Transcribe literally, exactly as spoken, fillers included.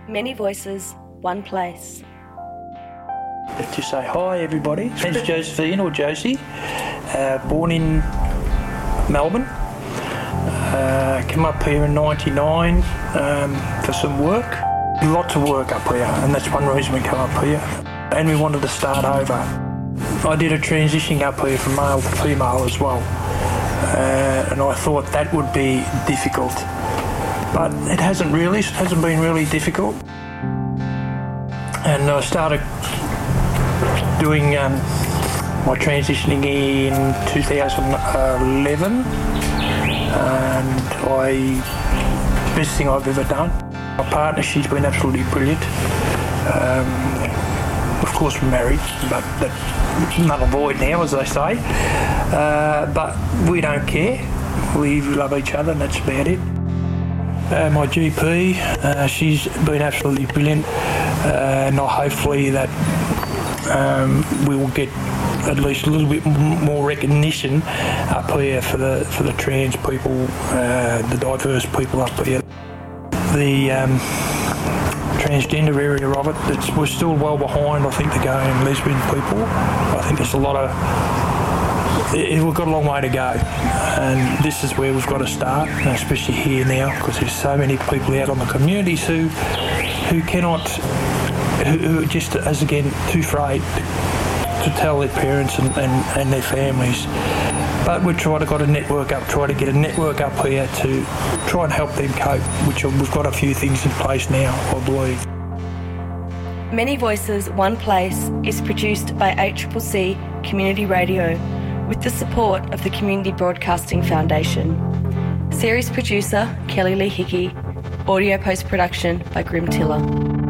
Many voices, one place. To say hi, everybody. It's Josephine or Josie, uh, born in Melbourne. Uh, came up here in ninety-nine um, for some work. Lots of work up here, and that's one reason we come up here. And we wanted to start over. I did a transition up here from male to female as well, uh, and I thought that would be difficult, but it hasn't really. It hasn't been really difficult. And I started doing um, my transitioning in two thousand eleven, and I best thing I've ever done. My partner, she's been absolutely brilliant. Um, of course, we're married, but that's null and void now, as they say. Uh, but we don't care. We love each other, and that's about it. Uh, my G P, uh, she's been absolutely brilliant, uh, and hopefully that um, we will get at least a little bit more recognition up here for the for the trans people, uh, the diverse people up here. The um, transgender area of it, it's, we're still well behind, I think, the gay and lesbian people. I think there's a lot of It, we've got a long way to go, and this is where we've got to start, especially here now, because there's so many people out on the communities who who cannot, who, who are just, as again, too afraid to tell their parents and, and, and their families. But we're trying to got a network up, try to get a network up here to try and help them cope, which we've got a few things in place now, I believe. Many Voices, One Place is produced by H C C Community Radio, with the support of the Community Broadcasting Foundation. Series producer Kelly Lee Hickey. Audio post-production by Grim Tiller.